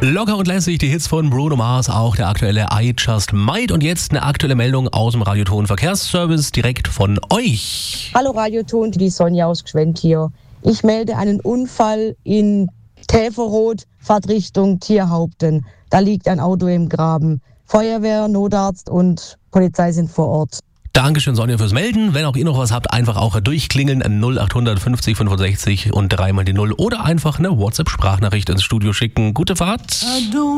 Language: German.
Locker und lässig, die Hits von Bruno Mars, auch der aktuelle I Just Might. Und jetzt eine aktuelle Meldung aus dem Radioton Verkehrsservice direkt von euch. Hallo Radioton, die Sonja aus Gschwend hier. Ich melde einen Unfall in Täferrot, Fahrtrichtung Tierhaupten. Da liegt ein Auto im Graben. Feuerwehr, Notarzt und Polizei sind vor Ort. Dankeschön, Sonja, fürs Melden. Wenn auch ihr noch was habt, einfach auch durchklingeln. 0800 50 65 und 3 mal die 0 oder einfach eine WhatsApp-Sprachnachricht ins Studio schicken. Gute Fahrt.